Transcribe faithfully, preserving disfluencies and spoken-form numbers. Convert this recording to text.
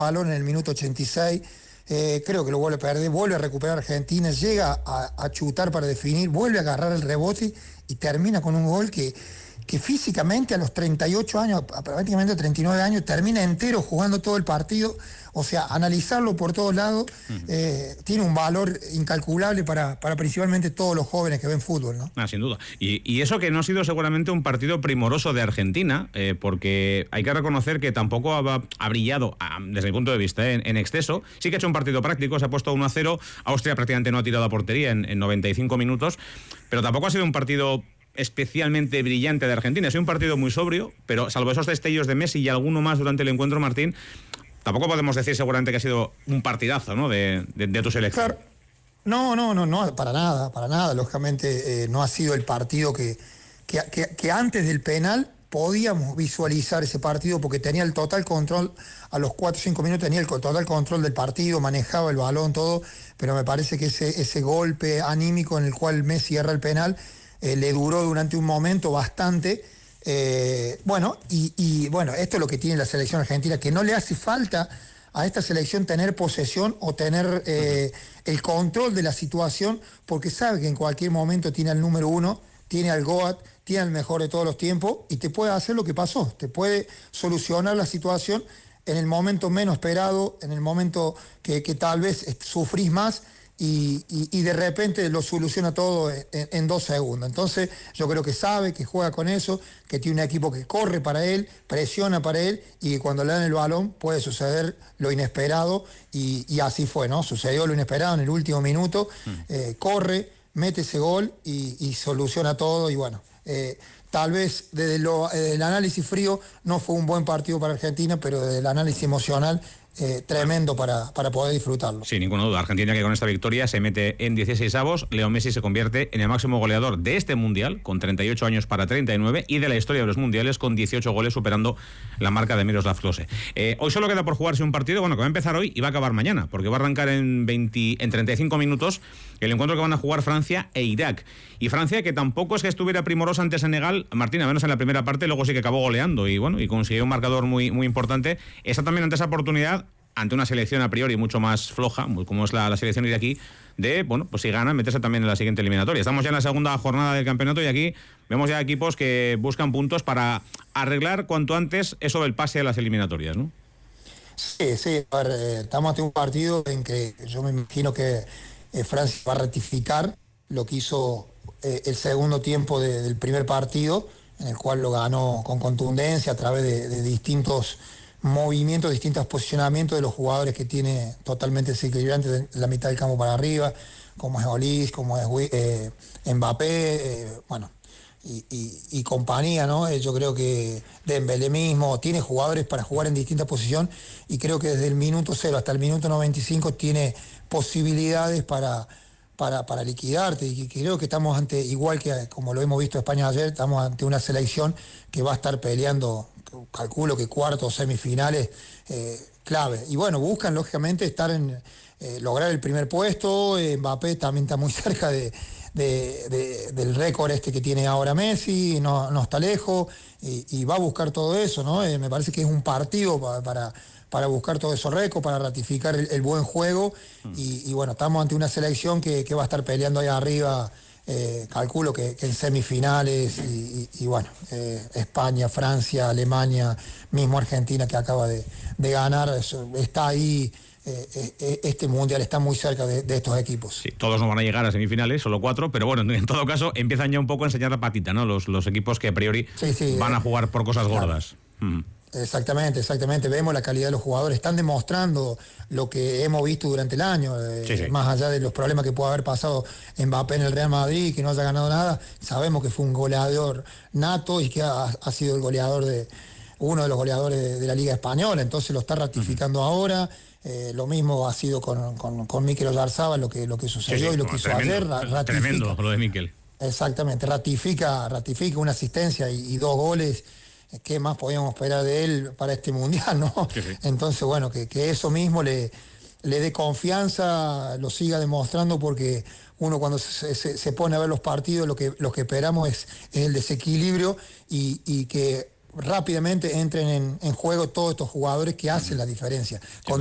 balón en el minuto ochenta y seis, eh, creo que lo vuelve a perder, vuelve a recuperar Argentina, llega a, a chutar para definir, vuelve a agarrar el rebote y termina con un gol que, que físicamente a los treinta y ocho años, prácticamente treinta y nueve años, termina entero jugando todo el partido. O sea, analizarlo por todos lados uh-huh. eh, tiene un valor incalculable para, para principalmente todos los jóvenes que ven fútbol, ¿no? Ah, sin duda. Y, y eso que no ha sido seguramente un partido primoroso de Argentina, eh, porque hay que reconocer que tampoco ha, ha brillado, ah, desde mi punto de vista, eh, en, en exceso. Sí que ha hecho un partido práctico, se ha puesto uno a cero. Austria prácticamente no ha tirado a portería en, en noventa y cinco minutos, pero tampoco ha sido un partido especialmente brillante de Argentina. Ha sido un partido muy sobrio, pero salvo esos destellos de Messi y alguno más durante el encuentro, Martín, tampoco podemos decir seguramente que ha sido un partidazo, ¿no?, de, de, de tu selección. Claro. No, no, no, no, para nada, para nada. Lógicamente eh, no ha sido el partido que, que, que, que antes del penal podíamos visualizar ese partido, porque tenía el total control, a los cuatro o cinco minutos tenía el total control del partido, manejaba el balón, todo, pero me parece que ese, ese golpe anímico en el cual Messi erra el penal eh, le duró durante un momento bastante. Eh, bueno, y, y bueno, esto es lo que tiene la selección argentina, que no le hace falta a esta selección tener posesión o tener eh, el control de la situación, porque sabe que en cualquier momento tiene al número uno, tiene al Goat, tiene al mejor de todos los tiempos y te puede hacer lo que pasó, te puede solucionar la situación en el momento menos esperado, en el momento que, que tal vez sufrís más. Y, y, y de repente lo soluciona todo en, en dos segundos. Entonces yo creo que sabe, que juega con eso, que tiene un equipo que corre para él, presiona para él, y que cuando le dan el balón puede suceder lo inesperado, y, y así fue, ¿no? Sucedió lo inesperado en el último minuto, eh, corre, mete ese gol y, y soluciona todo. Y bueno, eh, tal vez desde lo, eh, el análisis frío no fue un buen partido para Argentina, pero desde el análisis emocional, Eh, tremendo para, para poder disfrutarlo. Sin ninguna duda, Argentina, que con esta victoria se mete en dieciseisavos. Leo Messi se convierte en el máximo goleador de este Mundial, con treinta y ocho años para treinta y nueve, y de la historia de los Mundiales, con dieciocho goles, superando la marca de Miroslav Klose. Eh, hoy solo queda por jugarse un partido, bueno, que va a empezar hoy y va a acabar mañana, porque va a arrancar en, veinte, en treinta y cinco minutos el encuentro que van a jugar Francia e Irak. Y Francia, que tampoco es que estuviera primorosa ante Senegal, Martín, a menos en la primera parte, luego sí que acabó goleando y bueno, y consiguió un marcador muy, muy importante. Esa también, ante esa oportunidad, ante una selección a priori mucho más floja, como es la, la selección de aquí, de, bueno, pues si gana, meterse también en la siguiente eliminatoria. Estamos ya en la segunda jornada del campeonato y aquí vemos ya equipos que buscan puntos para arreglar cuanto antes eso del pase a las eliminatorias, ¿no? Sí, sí, a ver, eh, estamos ante un partido en que yo me imagino que eh, Francia va a ratificar lo que hizo eh, el segundo tiempo de, del primer partido, en el cual lo ganó con contundencia a través de, de distintos movimientos, distintos posicionamientos de los jugadores que tiene totalmente desequilibrantes de la mitad del campo para arriba, como es Olís, como es eh, Mbappé, eh, bueno, y, y, y compañía, ¿no? Eh, yo creo que Dembélé mismo tiene jugadores para jugar en distintas posiciones, y creo que desde el minuto cero hasta el minuto noventa y cinco tiene posibilidades para, para, para liquidarte, y creo que estamos ante, igual que como lo hemos visto en España ayer, estamos ante una selección que va a estar peleando, calculo que cuartos, semifinales, eh, clave. Y bueno, buscan lógicamente estar en, eh, lograr el primer puesto. eh, Mbappé también está muy cerca de, de, de, del récord este que tiene ahora Messi, no, no está lejos, y, y va a buscar todo eso, ¿no? Eh, me parece que es un partido para, para, para buscar todos esos récords, para ratificar el, el buen juego, mm. y, y bueno, estamos ante una selección que, que va a estar peleando ahí arriba. Eh, calculo que, que en semifinales, y, y, y bueno, eh, España, Francia, Alemania, mismo Argentina, que acaba de, de ganar, eso, está ahí. Eh, eh, este mundial está muy cerca de, de estos equipos. Sí, todos no van a llegar a semifinales, solo cuatro, pero bueno, en todo caso empiezan ya un poco a enseñar la patita, ¿no? Los, los equipos que a priori sí, sí, van eh, a jugar por cosas claro. gordas. Mm. Exactamente, exactamente. Vemos la calidad de los jugadores, están demostrando lo que hemos visto durante el año, eh, sí, sí. más allá de los problemas que puede haber pasado Mbappé en el Real Madrid, que no haya ganado nada. Sabemos que fue un goleador nato y que ha, ha sido el goleador de uno de los goleadores de, de la Liga Española, entonces lo está ratificando uh-huh. ahora. Eh, lo mismo ha sido con, con, con Mikel Oyarzabal, lo que, lo que sucedió sí, sí, y lo que hizo tremendo, ayer. Ratifica, tremendo lo de Mikel. Exactamente, ratifica, ratifica una asistencia y, y dos goles. ¿Qué más podíamos esperar de él para este mundial, no? Sí, sí. Entonces, bueno, que, que eso mismo le, le dé confianza, lo siga demostrando, porque uno cuando se, se, se pone a ver los partidos, lo que, lo que esperamos es, es el desequilibrio, y, y que rápidamente entren en, en juego todos estos jugadores que hacen la diferencia. Con